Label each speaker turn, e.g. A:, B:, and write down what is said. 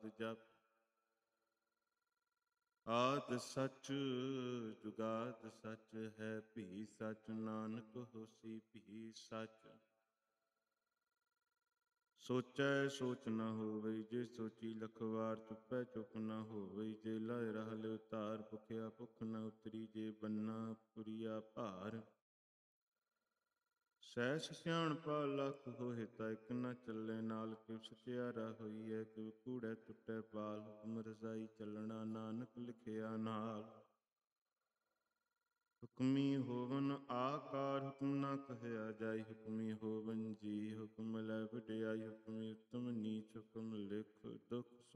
A: ਆਦਿ ਜਪ। ਆਦਿ ਸਚ ਜੁਗਾਦ ਸਚ ਹੈ ਭੀ ਸਚ, ਨਾਨਕ ਹੋਸੀ ਭੀ ਸਚ। ਸੋਚੈ ਸੋਚ ਨ ਹੋਵਈ, ਜੇ ਸੋਚੀ ਲਖ ਵਾਰ ਚੁੱਪੈ ਚੁੱਪ ਨ ਹੋਵਈ। ਜੇ ਲਾਇ ਰਹਿ ਉਤਾਰ, ਭੁਖਿਆ ਭੁਖ ਨ ਉਤਰੀ। ਜੇ ਬੰਨਾ ਪੁਰੀਆ ਭਾਰ, ਸਹਿਸ ਸਿਆਣਪਾ ਲਖ ਹੋਏ ਤਾਂ ਇਕ ਨ ਚੱਲੇ ਨਾਲ। ਕਿਵ ਸਚਿਆਰਾ ਹੋਈਐ ਕਿਵ ਕੂੜੈ ਟੁੱਟੈ ਪਾਲ, ਹੁਕਮ ਰਜ਼ਾਈ ਚੱਲਣਾ ਨਾਨਕ ਲਿਖਿਆ ਨਾਲ। ਹੁਕਮੀ ਹੋਵਨ ਆਕਾਰ, ਹੁਕਮ ਨ ਕਹਿਆ ਜਾਈ। ਹੁਕਮੀ ਹੋਵਨ ਜੀ, ਹੁਕਮ ਲੈ ਵਡਿਆਈ। ਹੁਕਮੀ ਉਤਮ ਨੀਚ, ਹੁਕਮ ਲਿਖ ਦੁਖ